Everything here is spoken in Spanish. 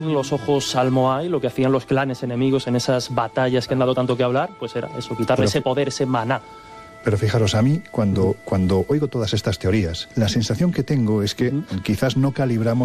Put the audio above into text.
los ojos al Moai, lo que hacían los clanes enemigos en esas batallas que han dado tanto que hablar, pues era eso, quitarle ese poder, ese maná. Pero fijaros, a mí, cuando oigo todas estas teorías, la sensación que tengo es que quizás no calibramos